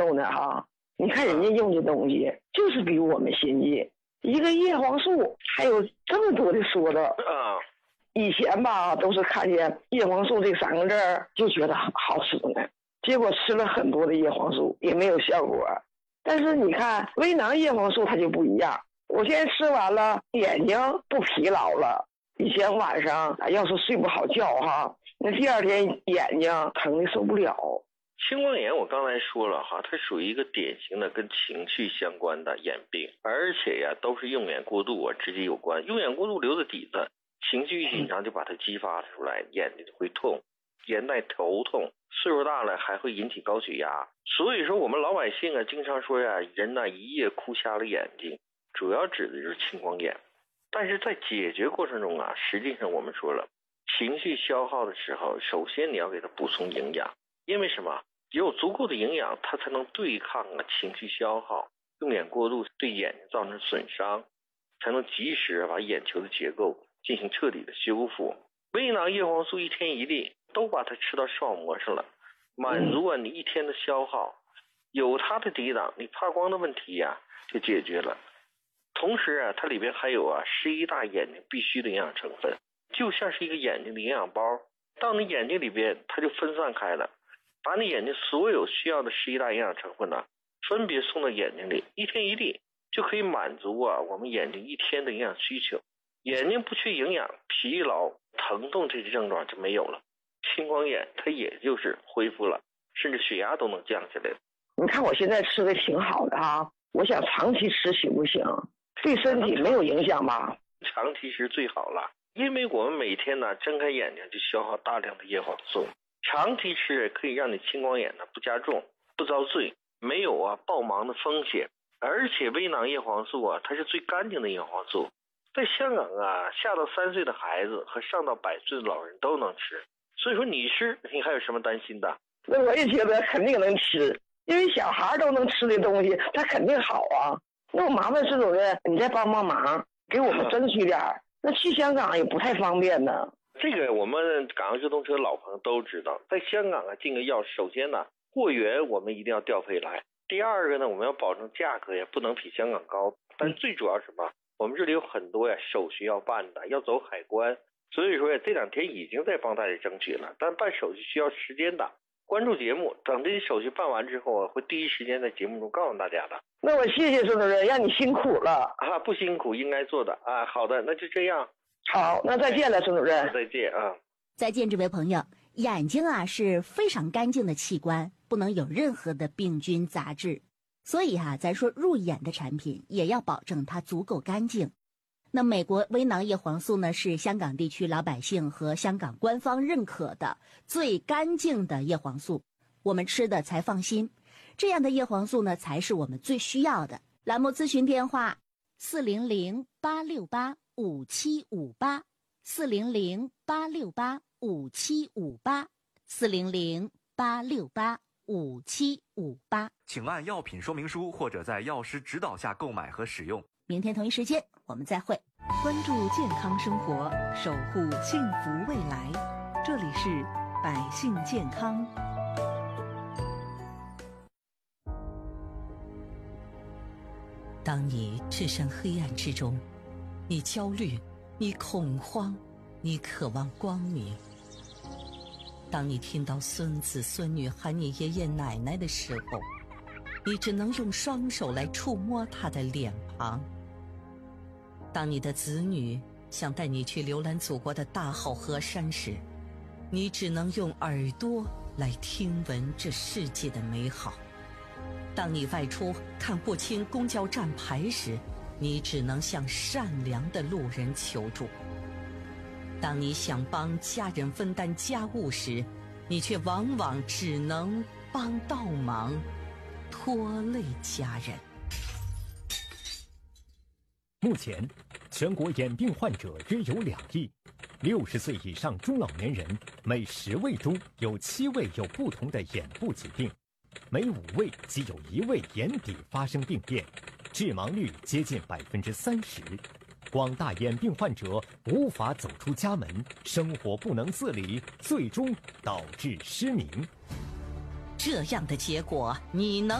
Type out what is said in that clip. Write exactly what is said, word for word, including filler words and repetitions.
受呢哈。你看人家用的东西就是比我们先进，一个叶黄素还有这么多的说道啊。以前吧都是看见叶黄素这三个字就觉得好吃呢，结果吃了很多的叶黄素也没有效果。但是你看微囊叶黄素它就不一样，我现在吃完了眼睛不疲劳了。以前晚上要是睡不好觉哈，那第二天眼睛疼的受不了。 青光眼我刚才说了哈，它属于一个典型的跟情绪相关的眼病，而且呀都是用眼过度啊直接有关。用眼过度留在底子，情绪一紧张就把它激发出来，眼睛就会痛，眼袋头痛，岁数大了还会引起高血压。所以说我们老百姓啊经常说呀，人呐一夜哭瞎了眼睛，主要指的就是青光眼。但是在解决过程中啊，实际上我们说了，情绪消耗的时候，首先你要给它补充营养，因为什么？有足够的营养，它才能对抗啊情绪消耗，用眼过度对眼睛造成损伤，才能及时把眼球的结构进行彻底的修复。微囊叶黄素一天一粒，都把它吃到视网膜上了，满足啊你一天的消耗，有它的抵挡，你怕光的问题呀、啊、就解决了。同时啊，它里边还有啊十一大眼睛必须的营养成分，就像是一个眼睛的营养包，到你眼睛里边它就分散开了。把你眼睛所有需要的十一大营养成分呢，分别送到眼睛里，一天一粒，就可以满足啊我们眼睛一天的营养需求。眼睛不缺营养，疲劳、疼痛这些症状就没有了，青光眼它也就是恢复了，甚至血压都能降下来。 你看我现在吃的挺好的啊，我想长期吃行不行？对身体没有影响吧？ 长期吃最好了，因为我们每天呢睁开眼睛就消耗大量的叶黄素。长期吃可以让你青光眼呢不加重、不遭罪，没有啊暴盲的风险。而且微囊叶黄素啊，它是最干净的叶黄素，在香港啊，下到三岁的孩子和上到百岁的老人都能吃。所以说你吃，你还有什么担心的？ 那我也觉得肯定能吃，因为小孩都能吃的东西，它肯定好啊。那我麻烦孙主任，你再帮帮忙，给我们争取点儿。那去香港也不太方便呢。 这个我们港澳直通车老朋友都知道，在香港啊进个药，首先呢货源我们一定要调配来，第二个呢我们要保证价格也不能比香港高，但最主要是什么？我们这里有很多呀手续要办的，要走海关，所以说呀这两天已经在帮大家争取了，但办手续需要时间的。关注节目，等这些手续办完之后啊，会第一时间在节目中告诉大家的。 那我谢谢孙主任，让你辛苦了啊，不辛苦，应该做的啊。好的，那就这样。 好，那再见了，孙主任。 再见啊！ 再见，这位朋友。眼睛啊是非常干净的器官，不能有任何的病菌杂质，所以啊，咱说入眼的产品也要保证它足够干净。那美国微囊叶黄素呢，是香港地区老百姓和香港官方认可的最干净的叶黄素，我们吃的才放心。这样的叶黄素呢，才是我们最需要的。栏目咨询电话：四零零八六八五七五八，四零零八六八五七五八，四零零八六八五七五八。 请按药品说明书或者在药师指导下购买和使用。 明天同一时间我们再会。 关注健康生活，守护幸福未来。这里是百姓健康。 当你置身黑暗之中，你焦虑，你恐慌，你渴望光明。当你听到孙子孙女喊你爷爷奶奶的时候，你只能用双手来触摸他的脸庞。当你的子女想带你去浏览祖国的大好河山时，你只能用耳朵来听闻这世界的美好。当你外出看不清公交站牌时，你只能向善良的路人求助。当你想帮家人分担家务时，你却往往只能帮倒忙，拖累家人。 目前，全国眼病患者约有两亿，六十岁以上中老年人每十位中有七位有不同的眼部疾病，每五位即有一位眼底发生病变，致盲率接近百分之三十。广大眼病患者无法走出家门，生活不能自理，最终导致失明。 这样的结果，你能